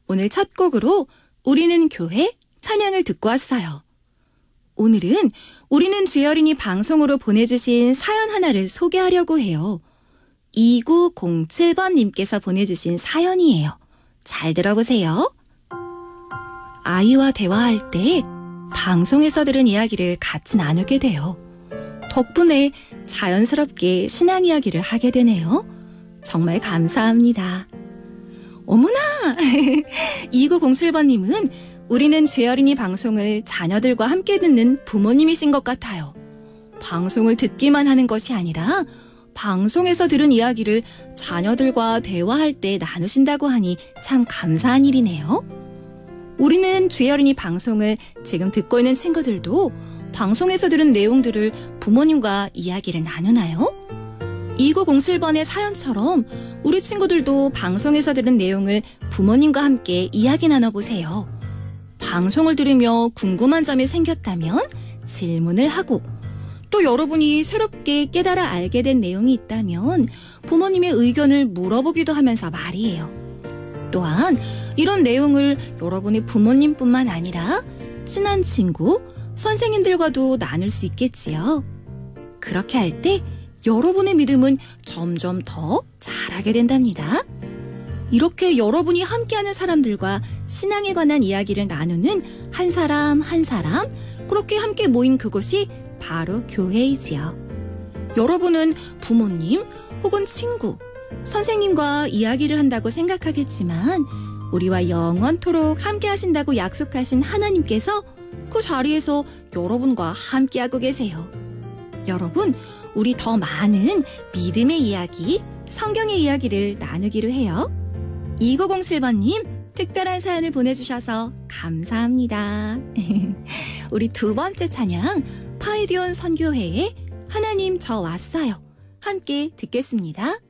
오늘 첫 곡으로 우리는 교회 찬양을 듣고 왔어요. 오늘은 우리는 주여린이 방송으로 보내주신 사연 하나를 소개하려고 해요. 2907번님께서 보내주신 사연이에요. 잘 들어보세요. 아이와 대화할 때 방송에서 들은 이야기를 같이 나누게 돼요. 덕분에 자연스럽게 신앙 이야기를 하게 되네요. 정말 감사합니다. 어머나! 2907번님은 우리는 죄어린이 방송을 자녀들과 함께 듣는 부모님이신 것 같아요. 방송을 듣기만 하는 것이 아니라 방송에서 들은 이야기를 자녀들과 대화할 때 나누신다고 하니 참 감사한 일이네요. 우리는 죄어린이 방송을 지금 듣고 있는 친구들도 방송에서 들은 내용들을 부모님과 이야기를 나누나요? 2907번의 사연처럼 우리 친구들도 방송에서 들은 내용을 부모님과 함께 이야기 나눠보세요. 방송을 들으며 궁금한 점이 생겼다면 질문을 하고 또 여러분이 새롭게 깨달아 알게 된 내용이 있다면 부모님의 의견을 물어보기도 하면서 말이에요. 또한 이런 내용을 여러분의 부모님뿐만 아니라 친한 친구, 선생님들과도 나눌 수 있겠지요. 그렇게 할 때 여러분의 믿음은 점점 더 자라게 된답니다. 이렇게 여러분이 함께하는 사람들과 신앙에 관한 이야기를 나누는 한 사람 한 사람 그렇게 함께 모인 그곳이 바로 교회이지요. 여러분은 부모님 혹은 친구, 선생님과 이야기를 한다고 생각하겠지만 우리와 영원토록 함께 하신다고 약속하신 하나님께서 그 자리에서 여러분과 함께하고 계세요. 여러분, 우리 더 많은 믿음의 이야기, 성경의 이야기를 나누기로 해요. 2907번님, 특별한 사연을 보내주셔서 감사합니다. 우리 두 번째 찬양, 파이디온 선교회의 하나님 저 왔어요. 함께 듣겠습니다.